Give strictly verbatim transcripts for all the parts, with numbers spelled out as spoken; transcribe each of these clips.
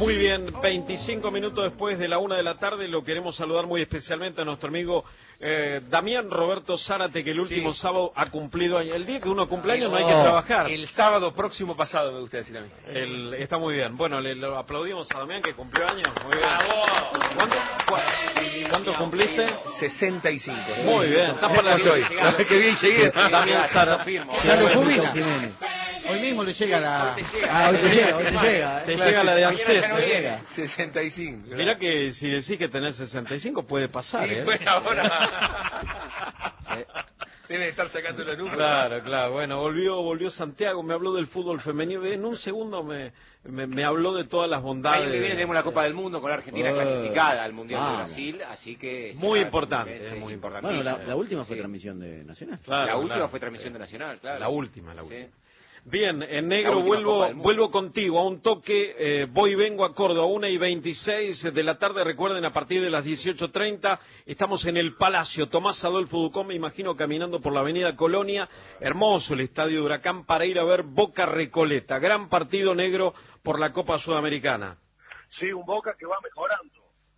Muy bien, veinticinco minutos después de la una de la tarde lo queremos saludar muy especialmente a nuestro amigo eh, Damián Roberto Zárate, que el último sí. sábado ha cumplido años. El día que uno cumple años no hay que trabajar. El sábado próximo pasado, me gusta decir a mí. El, está muy bien. Bueno, le lo aplaudimos a Damián, que cumplió años. Muy bien. ¿Cuánto, ¿Cuánto cumpliste? sesenta y cinco. Muy bien, está para la estoy. Qué bien llegué. Damián Zárate. Hoy mismo le llega la... Hoy te llega, ah, hoy te llega, hoy te llega. Te claro, llega la de ANSES. No llega. sesenta y cinco. Claro. Mirá que si decís que tenés sesenta y cinco puede pasar, sí, ¿eh? Bueno, ahora... sí. Tiene que estar sacando los números. Claro, claro. Bueno, volvió volvió Santiago, me habló del fútbol femenino. En un segundo me, me, me habló de todas las bondades. Ahí viene, tenemos la Copa del Mundo con la Argentina uh, clasificada al Mundial ah, de Brasil, así que... Muy importante, es, es muy importante. Bueno, la, la última fue sí. transmisión de Nacional. Claro, la última claro. fue transmisión de Nacional, claro. La última, la última. Sí. Bien, en negro vuelvo vuelvo contigo a un toque, eh, voy y vengo a Córdoba, una y veintiséis de la tarde, recuerden, a partir de las dieciocho treinta, estamos en el Palacio Tomás Adolfo Ducón, me imagino caminando por la avenida Colonia, hermoso el estadio de Huracán para ir a ver Boca Recoleta, gran partido negro por la Copa Sudamericana. Sí, un Boca que va mejorando,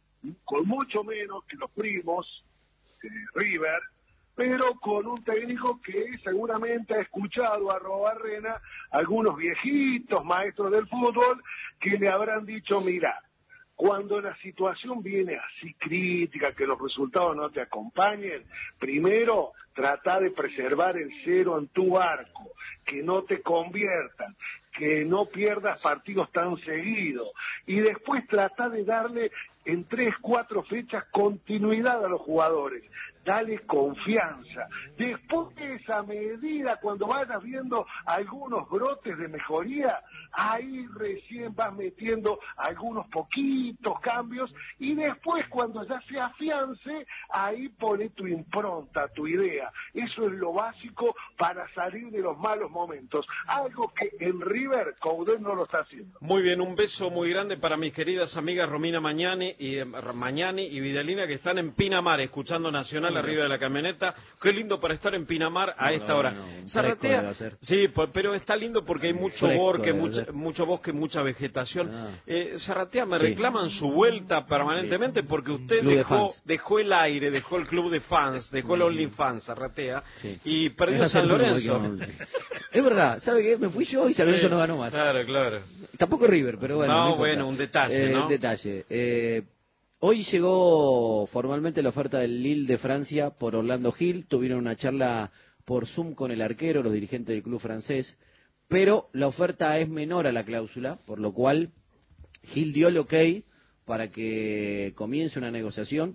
con mucho menos que los primos, eh, River, pero con un técnico que seguramente ha escuchado a Robarrena, algunos viejitos maestros del fútbol, que le habrán dicho, mira, cuando la situación viene así crítica, que los resultados no te acompañen, primero trata de preservar el cero en tu arco, que no te conviertan, que no pierdas partidos tan seguidos, y después trata de darle en tres, cuatro fechas continuidad a los jugadores. Dale confianza. Después de esa medida, cuando vayas viendo algunos brotes de mejoría, ahí recién vas metiendo algunos poquitos cambios y después cuando ya se afiance, ahí pone tu impronta, tu idea. Eso es lo básico para salir de los malos momentos. Algo que en River Coudet no lo está haciendo. Muy bien, un beso muy grande para mis queridas amigas Romina Mañani y, eh, Mañani y Vidalina, que están en Pinamar escuchando Nacional arriba de la camioneta. Qué lindo para estar en Pinamar a no, esta no, hora. No, Zarratea, sí, pero está lindo porque hay mucho bosque, mucho, mucho bosque, mucha vegetación. Ah. Eh, Zarratea, me sí. reclaman su vuelta permanentemente porque usted dejó, de dejó el aire, dejó el club de fans, dejó el OnlyFans, Zarratea, sí. y perdió San Lorenzo. Es verdad, ¿sabe qué? Me fui yo y San Lorenzo sí. no ganó más. Claro, claro. Tampoco River, pero bueno. No, no bueno, un detalle, eh, ¿no? Un detalle. Eh, Hoy llegó formalmente la oferta del Lille de Francia por Orlando Gil. Tuvieron una charla por Zoom con el arquero, los dirigentes del club francés. Pero la oferta es menor a la cláusula, por lo cual Gil dio el ok para que comience una negociación.